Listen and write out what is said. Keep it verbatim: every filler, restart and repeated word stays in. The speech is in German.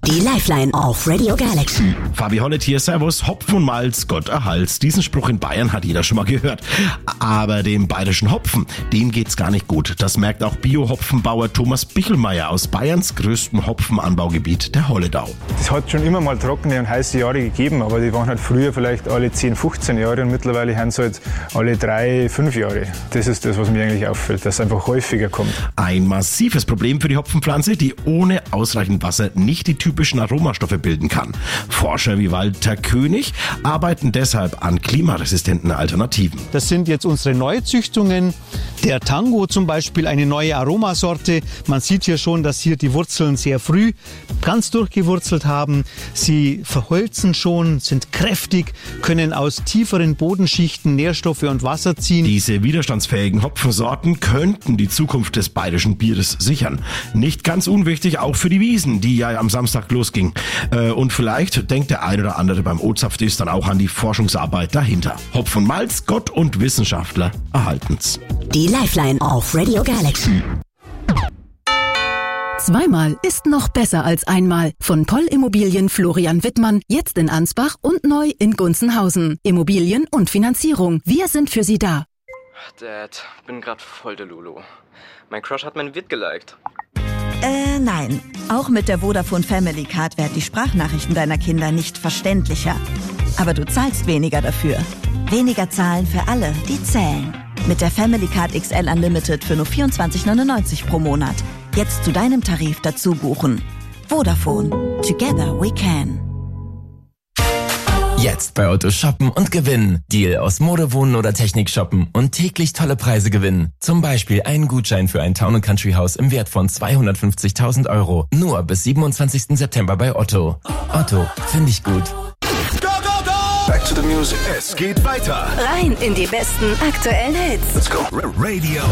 Die Lifeline auf Radio Galaxy. Fabi Hollett hier, Servus, Hopfen und Malz, Gott erhalt's. Diesen Spruch in Bayern hat jeder schon mal gehört. Aber dem bayerischen Hopfen, dem geht's gar nicht gut. Das merkt auch Bio-Hopfenbauer Thomas Bichelmeier aus Bayerns größtem Hopfenanbaugebiet, der Holledau. Es hat schon immer mal trockene und heiße Jahre gegeben, aber die waren halt früher vielleicht alle zehn, fünfzehn Jahre und mittlerweile haben sie halt alle drei, fünf Jahre. Das ist das, was mir eigentlich auffällt, dass es einfach häufiger kommt. Ein massives Problem für die Hopfenpflanze, die ohne ausreichend Wasser nicht die typischen Aromastoffe bilden kann. Forscher wie Walter König arbeiten deshalb an klimaresistenten Alternativen. Das sind jetzt unsere Neuzüchtungen. Der Tango zum Beispiel, eine neue Aromasorte. Man sieht hier schon, dass hier die Wurzeln sehr früh ganz durchgewurzelt haben. Sie verholzen schon, sind kräftig, können aus tieferen Bodenschichten Nährstoffe und Wasser ziehen. Diese widerstandsfähigen Hopfensorten könnten die Zukunft des bayerischen Bieres sichern. Nicht ganz unwichtig auch für die Wiesn, die ja am Samstag losging. Äh, und vielleicht denkt der ein oder andere beim O-Zapfdienst dann auch an die Forschungsarbeit dahinter. Hopfen und Malz, Gott und Wissenschaftler erhalten's. Die Lifeline auf Radio Galaxy. Zweimal ist noch besser als einmal. Von Poll Immobilien Florian Wittmann, jetzt in Ansbach und neu in Gunzenhausen. Immobilien und Finanzierung, wir sind für Sie da. Dad, bin grad voll der Lulu. Mein Crush hat mein Vid geliked. Äh, nein. Auch mit der Vodafone Family Card werden die Sprachnachrichten deiner Kinder nicht verständlicher. Aber du zahlst weniger dafür. Weniger zahlen für alle, die zählen. Mit der Family Card X L Unlimited für nur vierundzwanzig neunundneunzig pro Monat. Jetzt zu deinem Tarif dazu buchen. Vodafone. Together we can. Jetzt bei Otto shoppen und gewinnen. Deal aus Mode, Wohnen oder Technik shoppen und täglich tolle Preise gewinnen. Zum Beispiel einen Gutschein für ein Town and Country Haus im Wert von zweihundertfünfzigtausend Euro. Nur bis siebenundzwanzigsten September bei Otto. Otto, finde ich gut. Back to the music. Es geht weiter. Rein in die besten aktuellen Hits. Let's go. Radio